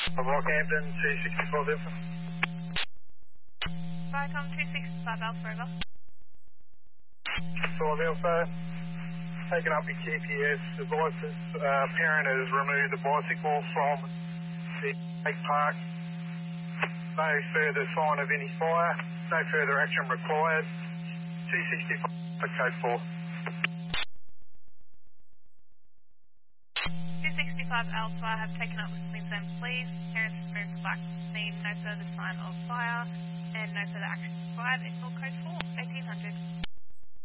Rockhampton, 264 Delta. Viacom 265 Alpha over. 4 Delta, taking up your GPS. Advices, parent has removed the bicycle from the lake park. No further sign of any fire. No further action required. 265 for code 4. 265 Alpha have taken up with Queensland Police. Parents have moved back to the scene. No further sign of fire and no further action required. It's all code 4, 1800.